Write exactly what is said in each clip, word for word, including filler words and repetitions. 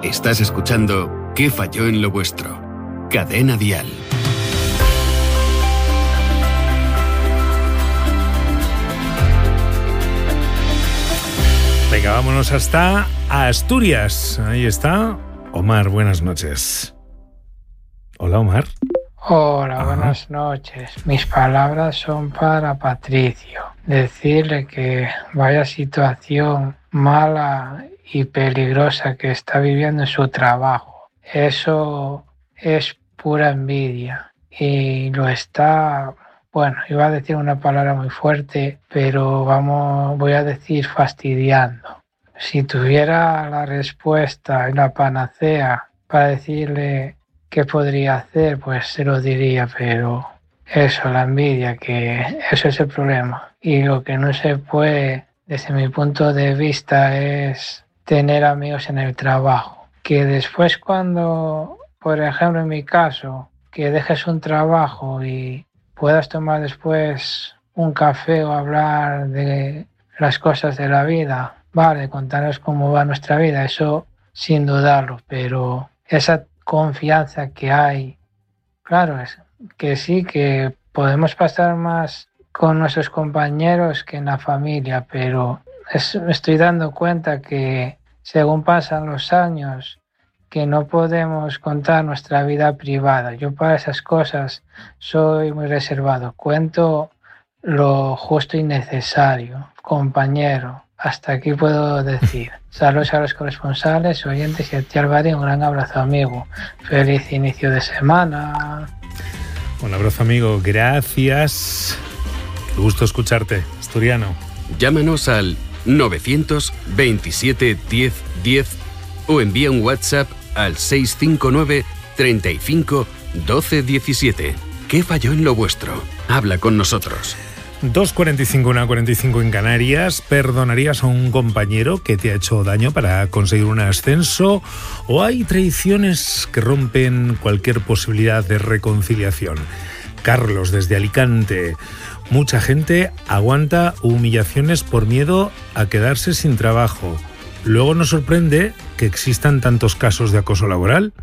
Estás escuchando ¿Qué falló en lo vuestro? Cadena Dial. Venga, vámonos hasta Asturias. Ahí está Omar, buenas noches. Hola, Omar. Hola, Ajá. Buenas noches. Mis palabras son para Patricio. Decirle que vaya situación mala y peligrosa que está viviendo en su trabajo. Eso es pura envidia y lo está, bueno, iba a decir una palabra muy fuerte, pero vamos, voy a decir fastidiando. Si tuviera la respuesta y la panacea para decirle qué podría hacer, pues se lo diría, pero eso, la envidia, que eso es el problema. Y lo que no se puede, desde mi punto de vista, es tener amigos en el trabajo. Que después cuando, por ejemplo en mi caso, que dejes un trabajo y puedas tomar después un café o hablar de las cosas de la vida, vale, contaros cómo va nuestra vida, eso sin dudarlo, pero esa confianza que hay, claro, es que sí, que podemos pasar más con nuestros compañeros que en la familia, pero es, me estoy dando cuenta que según pasan los años, que no podemos contar nuestra vida privada. Yo para esas cosas soy muy reservado, cuento lo justo y necesario. Compañero, hasta aquí puedo decir. Saludos a los corresponsales, oyentes y a ti, Álvaro, un gran abrazo, amigo. Feliz inicio de semana. Un abrazo, amigo. Gracias. Qué gusto escucharte, asturiano. Llámanos al novecientos veintisiete diez diez o envía un WhatsApp al seis cinco nueve treinta y cinco doce diecisiete. ¿Qué falló en lo vuestro? Habla con nosotros. dos cuarenta y cinco, una cuarenta y cinco en Canarias. ¿Perdonarías a un compañero que te ha hecho daño para conseguir un ascenso? ¿O hay traiciones que rompen cualquier posibilidad de reconciliación? Carlos, desde Alicante. Mucha gente aguanta humillaciones por miedo a quedarse sin trabajo. Luego nos sorprende que existan tantos casos de acoso laboral.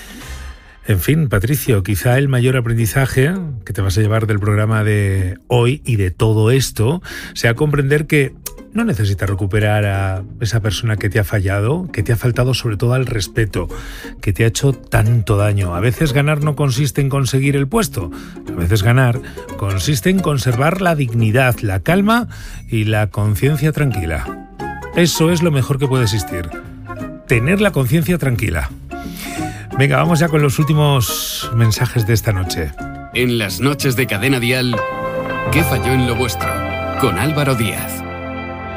En fin, Patricio, quizá el mayor aprendizaje que te vas a llevar del programa de hoy y de todo esto sea comprender que no necesitas recuperar a esa persona que te ha fallado, que te ha faltado sobre todo al respeto, que te ha hecho tanto daño. A veces ganar no consiste en conseguir el puesto, a veces ganar consiste en conservar la dignidad, la calma y la conciencia tranquila. Eso es lo mejor que puede existir, tener la conciencia tranquila. Venga, vamos ya con los últimos mensajes de esta noche. En las noches de Cadena Dial, ¿qué falló en lo vuestro? Con Álvaro Díaz.